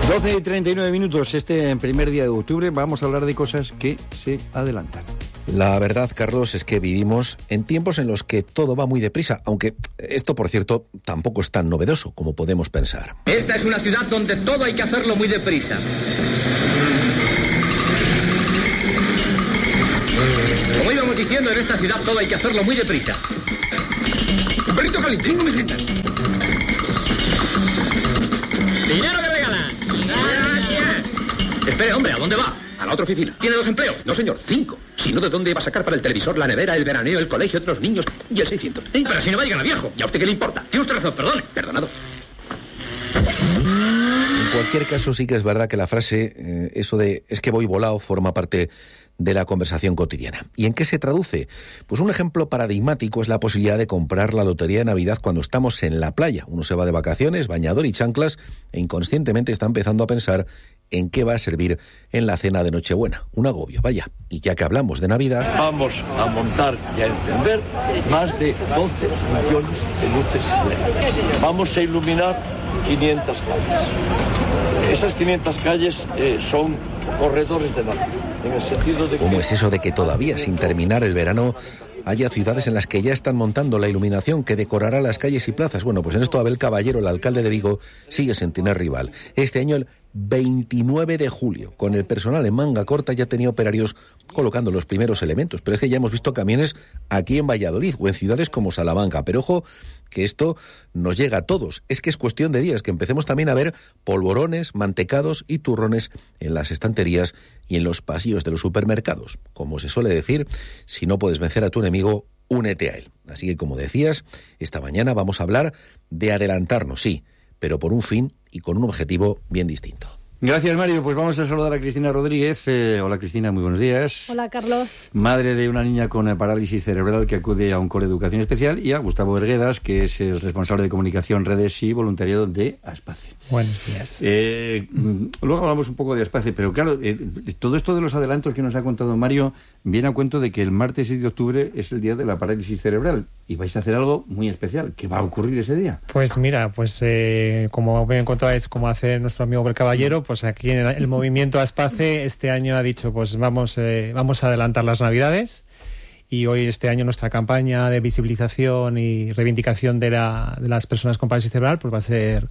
12:39. Este primer día de octubre vamos a hablar de cosas que se adelantan. La verdad, Carlos, es que vivimos en tiempos en los que todo va muy deprisa, aunque esto, por cierto, tampoco es tan novedoso como podemos pensar. Esta es una ciudad donde todo hay que hacerlo muy deprisa. Como íbamos diciendo, en esta ciudad todo hay que hacerlo muy deprisa. Un perrito caliente, 5 mesetas. ¡Dinero que regala! ¡Gracias! Espere, hombre, ¿a dónde va? A la otra oficina. ¿Tiene 2 empleos? No, señor, 5. Si no, ¿de dónde va a sacar para el televisor, la nevera, el veraneo, el colegio de los niños y el 600? Pero si no va a llegar a viejo. ¿Y a usted qué le importa? Tiene usted razón, perdone. Perdonado. En cualquier caso, sí que es verdad que la frase, eso de es que voy volado, forma parte de la conversación cotidiana. ¿Y en qué se traduce? Pues un ejemplo paradigmático es la posibilidad de comprar la lotería de Navidad cuando estamos en la playa. Uno se va de vacaciones, bañador y chanclas, e inconscientemente está empezando a pensar en qué va a servir en la cena de Nochebuena. Un agobio, vaya. Y ya que hablamos de Navidad... Vamos a montar y a encender más de 12 millones de luces LED. Vamos a iluminar 500 calles. Esas 500 calles son corredores de Navidad. En el sentido de que... ¿Cómo es eso de que todavía, sin terminar el verano, haya ciudades en las que ya están montando la iluminación que decorará las calles y plazas? Bueno, pues en esto Abel Caballero, el alcalde de Vigo, sigue sin tener rival. Este año, el 29 de julio, con el personal en manga corta, ya tenía operarios colocando los primeros elementos. Pero es que ya hemos visto camiones aquí en Valladolid o en ciudades como Salamanca. Pero ojo, que esto nos llega a todos. Es que es cuestión de días que empecemos también a ver polvorones, mantecados y turrones en las estanterías y en los pasillos de los supermercados. Como se suele decir, si no puedes vencer a tu enemigo, únete a él. Así que, como decías, esta mañana vamos a hablar de adelantarnos, sí, pero por un fin y con un objetivo bien distinto. Gracias, Mario. Pues vamos a saludar a Cristina Rodríguez. Hola, Cristina, muy buenos días. Hola, Carlos. Madre de una niña con parálisis cerebral que acude a un cole de educación especial, y a Gustavo Erguedas, que es el responsable de comunicación, redes y voluntariado de Aspace. Buenos días. Luego hablamos un poco de Aspace, pero claro, todo esto de los adelantos que nos ha contado Mario viene a cuento de que el martes 6 de octubre es el día de la parálisis cerebral y vais a hacer algo muy especial. ¿Qué va a ocurrir ese día? Pues mira, como bien contabais, como hace nuestro amigo el Caballero, pues aquí en el movimiento Aspace este año ha dicho, pues vamos a adelantar las Navidades, y hoy este año nuestra campaña de visibilización y reivindicación de las personas con parálisis cerebral pues va a ser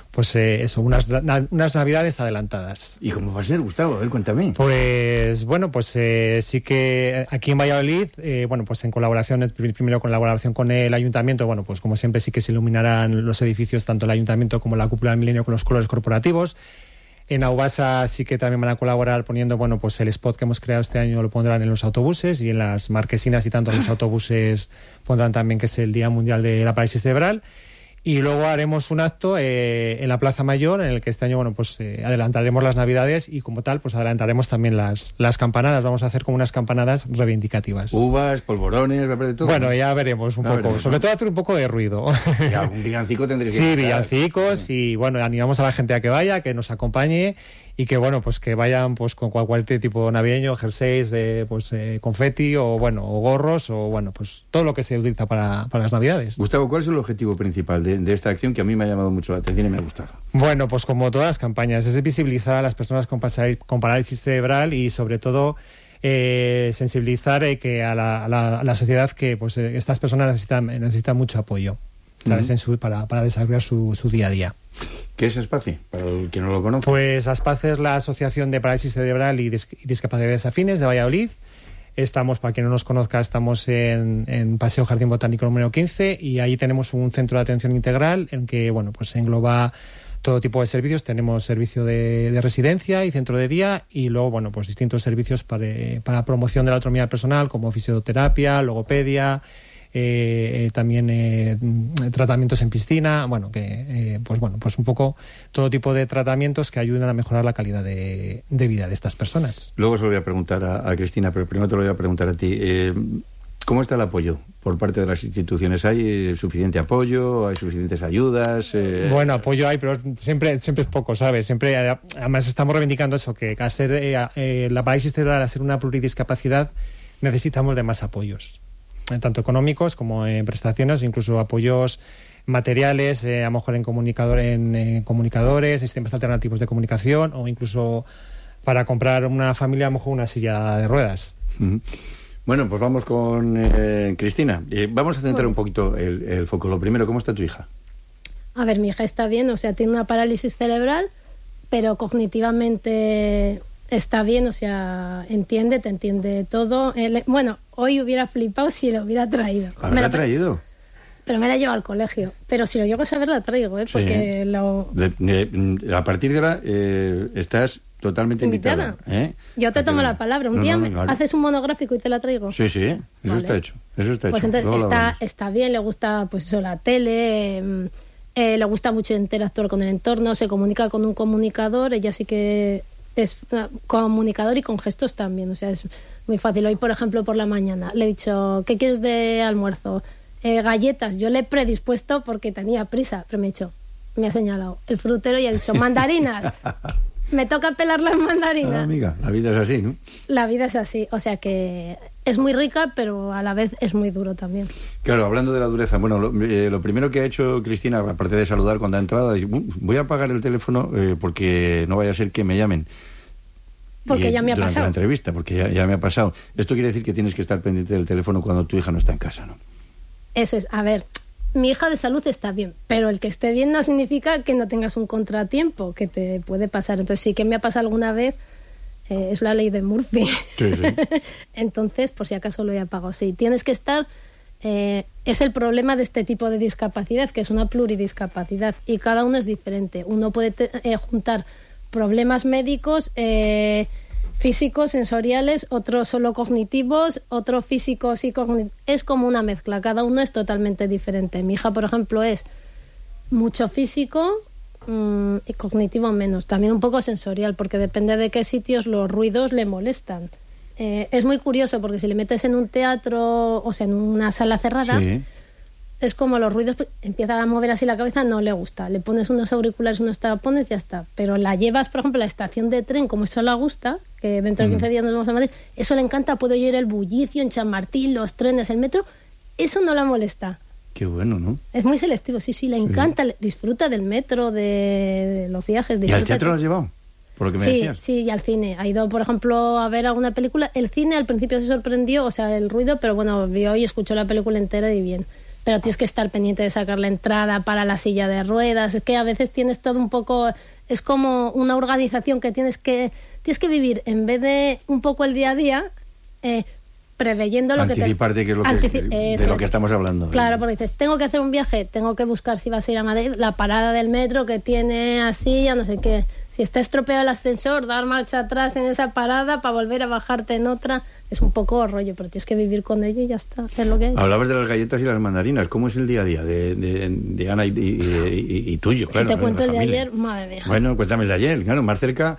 unas Navidades adelantadas. ¿Y cómo va a ser, Gustavo? A ver, cuéntame. Pues bueno, sí que aquí en Valladolid, pues en colaboración, primero con colaboración con el Ayuntamiento, bueno, pues como siempre sí que se iluminarán los edificios, tanto el Ayuntamiento como la Cúpula del Milenio, con los colores corporativos. En Aubasa sí que también van a colaborar poniendo, bueno, pues el spot que hemos creado este año lo pondrán en los autobuses, y en las marquesinas y tanto en los autobuses pondrán también que es el Día Mundial de la Parálisis Cerebral. Y luego haremos un acto en la Plaza Mayor, en el que este año, adelantaremos las Navidades, y como tal, pues adelantaremos también las campanadas. Vamos a hacer como unas campanadas reivindicativas. Uvas, polvorones, de todo. Bueno, ya veremos un poco. Sobre todo hacer un poco de ruido. Y algún villancico tendría que Sí, villancicos, y bueno, animamos a la gente a que vaya, que nos acompañe, y que que vayan pues con cualquier tipo navideño, jerseys, confeti, o gorros, o pues todo lo que se utiliza para las Navidades. Gustavo, ¿cuál es el objetivo principal de esta acción, que a mí me ha llamado mucho la atención y me ha gustado? Bueno, pues como todas las campañas, es visibilizar a las personas con parálisis cerebral, y sobre todo sensibilizar que a la sociedad que estas personas necesitan mucho apoyo, ¿sabes? Para desarrollar su día a día. ¿Qué es Aspace, para el que no lo conoce? Pues Aspace es la Asociación de Parálisis Cerebral y Discapacidades Afines de Valladolid. Estamos, para quien no nos conozca, estamos en Paseo Jardín Botánico número 15, y ahí tenemos un centro de atención integral en que engloba todo tipo de servicios. Tenemos servicio de residencia y centro de día, y luego distintos servicios para promoción de la autonomía personal, como fisioterapia, logopedia, también tratamientos en piscina, un poco todo tipo de tratamientos que ayudan a mejorar la calidad de vida de estas personas. Luego se lo voy a preguntar a Cristina, pero primero te lo voy a preguntar a ti. ¿Cómo está el apoyo por parte de las instituciones? ¿Hay suficiente apoyo? ¿Hay suficientes ayudas? Bueno, apoyo hay, pero siempre es poco, ¿sabes? Además estamos reivindicando eso, que al ser la parálisis cerebral, al ser una pluridiscapacidad, necesitamos de más apoyos, tanto económicos como en prestaciones, incluso apoyos materiales, a lo mejor en comunicadores, sistemas alternativos de comunicación, o incluso para comprar una familia a lo mejor una silla de ruedas. Bueno, pues vamos con Cristina. Vamos a centrar un poquito el foco. Lo primero, ¿cómo está tu hija? A ver, mi hija está bien, o sea, tiene una parálisis cerebral, pero cognitivamente está bien, o sea, te entiende todo. Bueno, hoy hubiera flipado si lo hubiera traído. ¿Me la ha traído? Pero me la llevo al colegio. Pero si lo llego a saber, la traigo, porque a partir de ahora estás totalmente invitada. Yo te tomo la palabra. Un día haces un monográfico y te la traigo. Sí, eso vale. Está hecho. Pues entonces está bien, le gusta pues eso, la tele, le gusta mucho interactuar con el entorno, se comunica con un comunicador, ella sí que es comunicador y con gestos también, o sea, es muy fácil. Hoy, por ejemplo, por la mañana le he dicho, ¿qué quieres de almuerzo? Galletas. Yo le he predispuesto porque tenía prisa, pero me ha señalado el frutero y ha dicho, mandarinas. Me toca pelar las mandarinas. Amiga, la vida es así, ¿no? La vida es así, o sea que es muy rica, pero a la vez es muy duro también. Claro, hablando de la dureza, bueno, lo primero que ha hecho Cristina, aparte de saludar cuando ha entrado, es, voy a apagar el teléfono porque no vaya a ser que me llamen. Porque ya me ha pasado. La entrevista, porque ya me ha pasado. Esto quiere decir que tienes que estar pendiente del teléfono cuando tu hija no está en casa, ¿no? Eso es, a ver, mi hija de salud está bien, pero el que esté bien no significa que no tengas un contratiempo, que te puede pasar. Entonces sí que me ha pasado alguna vez, es la ley de Murphy. Sí. Entonces, por si acaso lo he apagado. Sí, tienes que estar, es el problema de este tipo de discapacidad, que es una pluridiscapacidad, y cada uno es diferente. Uno puede juntar problemas médicos, físicos, sensoriales, otros solo cognitivos, otros físicos y cognitivos. Es como una mezcla, cada uno es totalmente diferente. Mi hija, por ejemplo, es mucho físico y cognitivo menos. También un poco sensorial, porque depende de qué sitios los ruidos le molestan. Es muy curioso, porque si le metes en un teatro, o sea, en una sala cerrada, sí, es como los ruidos, empieza a mover así la cabeza, no le gusta. Le pones unos auriculares, unos tapones, ya está. Pero la llevas, por ejemplo, a la estación de tren, como eso le gusta, que dentro de 15 días nos vamos a Madrid, eso le encanta, puede oír el bullicio en Chamartín, los trenes, el metro, eso no la molesta. Qué bueno, ¿no? Es muy selectivo, sí, le encanta, disfruta del metro, de los viajes. ¿Y al teatro lo has llevado? Por lo que me decías. Sí, y al cine. Ha ido, por ejemplo, a ver alguna película. El cine al principio se sorprendió, o sea, el ruido, pero bueno, vio y escuchó la película entera y bien. Pero tienes que estar pendiente de sacar la entrada para la silla de ruedas. Es que a veces tienes todo un poco... Es como una organización que tienes que vivir en vez de un poco el día a día, preveyendo lo anticiparte, que es lo de lo que estamos hablando. Claro, porque dices, tengo que hacer un viaje, tengo que buscar si vas a ir a Madrid, la parada del metro que tiene así, ya no sé qué. Si está estropeado el ascensor, dar marcha atrás en esa parada para volver a bajarte en otra. Es un poco rollo, pero tienes que vivir con ello y ya está. Es lo que hay. Hablabas de las galletas y las mandarinas. ¿Cómo es el día a día de Ana y tuyo? Claro, si te cuento el de ayer, madre mía. Bueno, cuéntame el de ayer, claro, más cerca.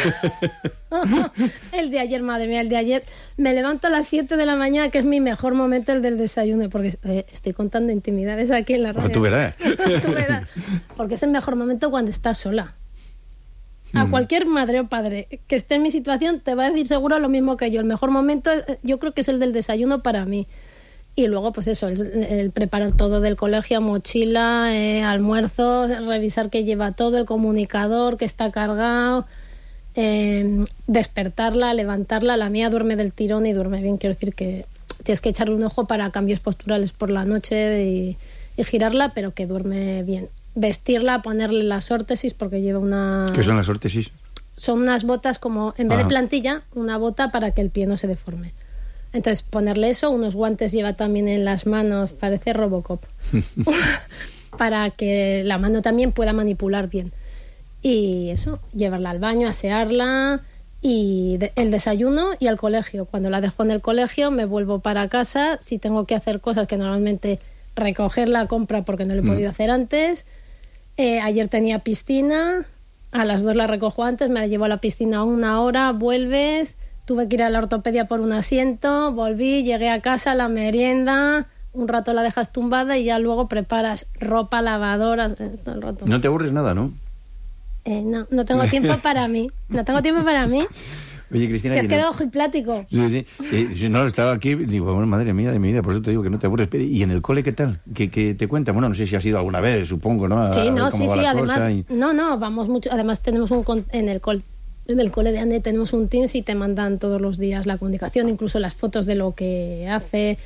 El de ayer, madre mía, el de ayer. Me levanto a las 7 de la mañana, que es mi mejor momento, el del desayuno, porque estoy contando intimidades aquí en la radio. Tú verás. Tú verás. Porque es el mejor momento cuando estás sola. A cualquier madre o padre que esté en mi situación te va a decir seguro lo mismo que yo. El mejor momento yo creo que es el del desayuno para mí. Y luego pues eso, el preparar todo del colegio, mochila, almuerzo, revisar que lleva todo, el comunicador que está cargado, despertarla, levantarla. La mía duerme del tirón y duerme bien. Quiero decir que tienes que echarle un ojo para cambios posturales por la noche y girarla, pero que duerme bien. Vestirla, ponerle las órtesis, porque lleva una... ¿Qué son las órtesis? Son unas botas como, en vez de plantilla, una bota para que el pie no se deforme. Entonces, ponerle eso, unos guantes lleva también en las manos, parece Robocop, para que la mano también pueda manipular bien. Y eso, llevarla al baño, asearla, y el desayuno y al colegio. Cuando la dejo en el colegio, me vuelvo para casa. Si tengo que hacer cosas que normalmente recoger la compra porque no lo he podido hacer antes... ayer tenía piscina, a las 2 la recojo antes, me la llevo a la piscina 1 hora, vuelves, tuve que ir a la ortopedia por un asiento, volví, llegué a casa, la merienda, un rato la dejas tumbada y ya luego preparas ropa, lavadora, todo el rato. No te aburres nada, ¿no? No tengo tiempo para mí, Oye, Cristina... Te has quedado ojiplático. Sí. No, estaba aquí, digo, bueno, madre mía de mi vida, por eso te digo que no te aburres. ¿Y en el cole qué tal? ¿Qué te cuenta? Bueno, no sé si has ido alguna vez, supongo, ¿no? Sí, además... No, vamos mucho. Además tenemos en el cole de Ande tenemos un Teams y te mandan todos los días la comunicación, incluso las fotos de lo que hace.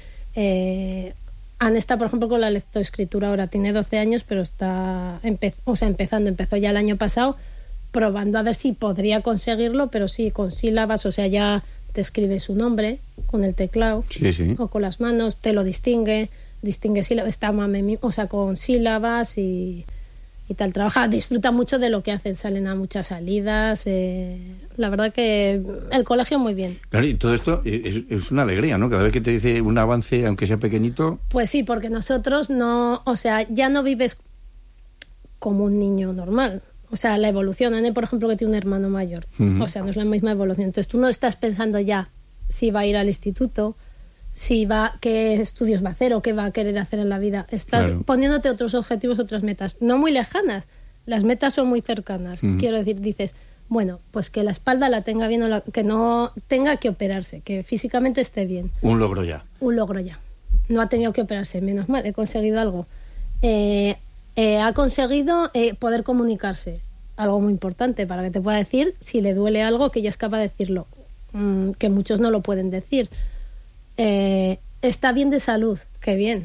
Anne está, por ejemplo, con la lectoescritura ahora, tiene 12 años, pero está empezó ya el año pasado, probando a ver si podría conseguirlo, pero sí, con sílabas, o sea, ya te escribe su nombre con el teclado, sí. O con las manos, te lo distingue sílabas, está con sílabas y tal, disfruta mucho de lo que hacen, salen a muchas salidas, la verdad que el colegio muy bien. Claro, y todo esto es una alegría, ¿no? Cada vez que te dice un avance, aunque sea pequeñito... Pues sí, porque nosotros ya no vives como un niño normal, o sea, la evolución, Anne, por ejemplo, que tiene un hermano mayor, o sea, no es la misma evolución, entonces tú no estás pensando ya si va a ir al instituto, qué estudios va a hacer o qué va a querer hacer en la vida. Estás poniéndote otros objetivos, otras metas, no muy lejanas. Las metas son muy cercanas. Quiero decir, dices, bueno, pues que la espalda la tenga bien, que no tenga que operarse, que físicamente esté bien. Un logro ya. No ha tenido que operarse, menos mal, he conseguido algo. Ha conseguido poder comunicarse, algo muy importante para que te pueda decir si le duele algo, que ella es capaz de decirlo, que muchos no lo pueden decir. Está bien de salud, qué bien.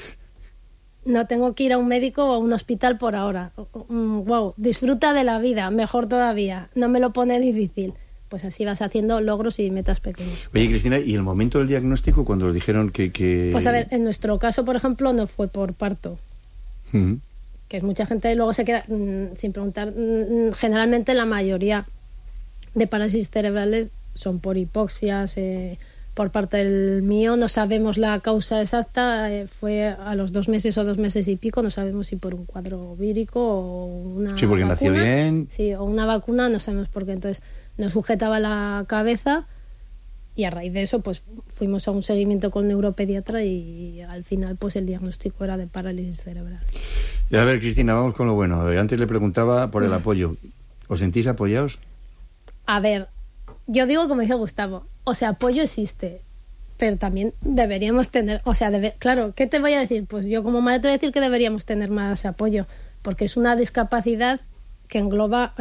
No tengo que ir a un médico o a un hospital por ahora. Wow, disfruta de la vida, mejor todavía. No me lo pone difícil. Pues así vas haciendo logros y metas pequeñas. Oye, Cristina, ¿y el momento del diagnóstico cuando os dijeron que...? Pues a ver, en nuestro caso, por ejemplo, no fue por parto. Que es mucha gente luego se queda sin preguntar. Generalmente la mayoría de parálisis cerebrales son por hipoxias. Por parte del mío no sabemos la causa exacta, fue a los 2 meses o 2 meses y pico, no sabemos si por un cuadro vírico o una sí, porque vacuna, nació bien. Sí, o una vacuna, no sabemos por qué. Entonces nos sujetaba la cabeza y a raíz de eso pues fuimos a un seguimiento con neuropediatra y al final pues el diagnóstico era de parálisis cerebral. Y a ver, Cristina, vamos con lo bueno. Antes le preguntaba por el apoyo. ¿Os sentís apoyados? A ver, yo digo como dice Gustavo, o sea, apoyo existe, pero también deberíamos tener, o sea, claro, ¿qué te voy a decir? Pues yo como madre te voy a decir que deberíamos tener más apoyo, porque es una discapacidad que engloba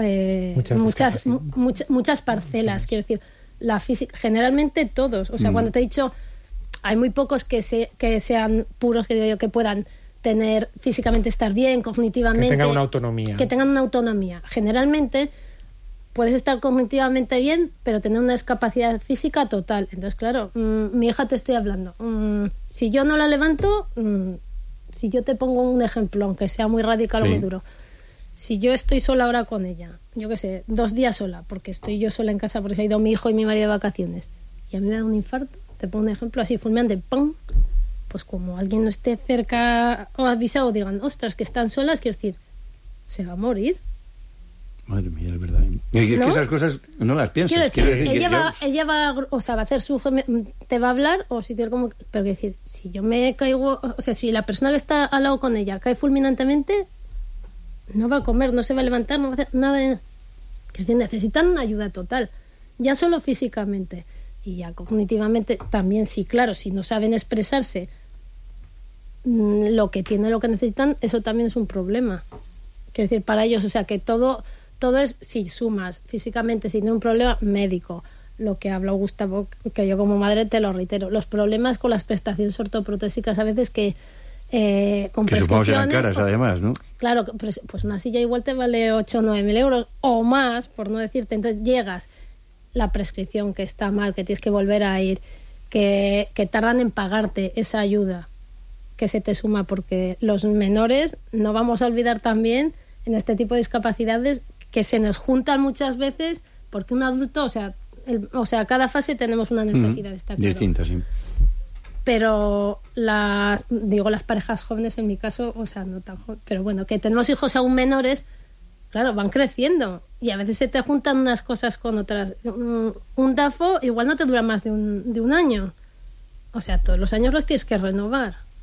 muchas parcelas, quiero decir, la física, generalmente todos, o sea, cuando te he dicho, hay muy pocos que sean puros, que digo yo, que puedan tener físicamente, estar bien, cognitivamente, que tengan una autonomía, generalmente puedes estar cognitivamente bien, pero tener una discapacidad física total. Entonces, claro, mi hija te estoy hablando. Si yo no la levanto, si yo te pongo un ejemplo, aunque sea muy radical o muy duro, si yo estoy sola ahora con ella, yo qué sé, 2 días sola, porque estoy yo sola en casa porque se ha ido mi hijo y mi marido de vacaciones, y a mí me da un infarto, te pongo un ejemplo así fulminante, ¡pum!, pues como alguien no esté cerca o avisado, digan, ostras, que están solas, quiero decir, se va a morir. Madre mía, es verdad. Es que esas cosas no las piensas. Quiero decir, ella va a hacer te va a hablar, o si tiene como... Pero quiero decir, si yo me caigo... O sea, si la persona que está al lado con ella cae fulminantemente, no va a comer, no se va a levantar, no va a hacer nada. Quiero decir, necesitan una ayuda total. Ya solo físicamente. Y ya cognitivamente también, sí, claro, si no saben expresarse lo que necesitan, eso también es un problema. Quiero decir, para ellos, o sea, que todo es, si sumas físicamente, si tiene un problema médico, lo que habla Gustavo, que yo como madre te lo reitero, los problemas con las prestaciones ortoprotésicas a veces que con que supongo serán caras además, ¿no? Claro, pues una silla igual te vale 8 o 9 mil euros o más, por no decirte. Entonces llegas, la prescripción que está mal, que tienes que volver a ir, que tardan en pagarte esa ayuda que se te suma, porque los menores, no vamos a olvidar también en este tipo de discapacidades que se nos juntan muchas veces, porque un adulto, o sea, cada fase tenemos una necesidad, está claro. Distinta, sí. Pero las parejas jóvenes, en mi caso, o sea, no tan jóvenes, pero bueno, que tenemos hijos aún menores, claro, van creciendo y a veces se te juntan unas cosas con otras. Un DAFO igual no te dura más de un año. O sea, todos los años los tienes que renovar.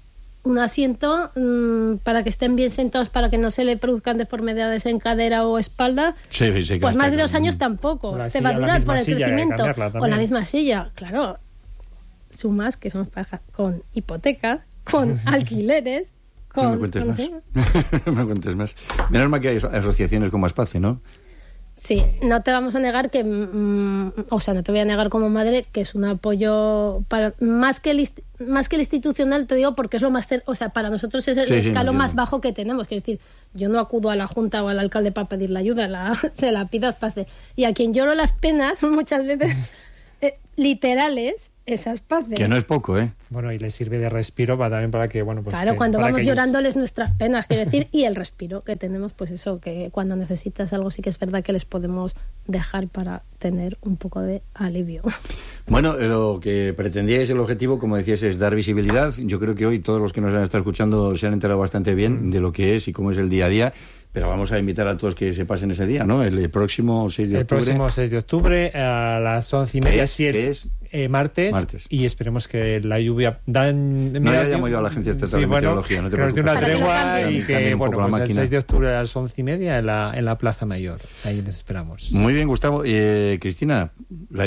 un asiento para que estén bien sentados, para que no se le produzcan deformidades en cadera o espalda, Sí, pues más de 2 años tampoco. Te va a durar por el crecimiento. O la misma silla, claro. Sumas que somos pareja con hipotecas, con alquileres, No me cuentes más. No me cuentes más. Menos mal que hay asociaciones como Aspace, ¿no? Sí, no te vamos a negar que, o sea, no te voy a negar como madre que es un apoyo para más que el institucional, te digo, porque es lo más, o sea, para nosotros es el escalón más bajo que tenemos. Quiero decir, yo no acudo a la Junta o al alcalde para pedir la ayuda, se la pido a Aspace. Y a quien lloro las penas muchas veces literales es Aspace. Que no es poco, ¿eh? Bueno, y les sirve de respiro también para que, bueno, pues... Claro, cuando vamos llorándoles nuestras penas, quiero decir, y el respiro que tenemos, pues eso, que cuando necesitas algo sí que es verdad que les podemos dejar para tener un poco de alivio. Bueno, lo que pretendíais, el objetivo, como decías, es dar visibilidad. Yo creo que hoy todos los que nos han estado escuchando se han enterado bastante bien de lo que es y cómo es el día a día. Pero vamos a invitar a todos que se pasen ese día, ¿no? El próximo 6 de octubre. El próximo 6 de octubre a las 11:30. ¿Qué es? Martes. Y esperemos que la lluvia... No, ya llamo yo a la Agencia Estatal de Meteorología. No te que nos dé una tregua y que, bueno, pues el 6 de octubre a las 11:30 en la Plaza Mayor. Ahí les esperamos. Muy bien, Gustavo. Cristina,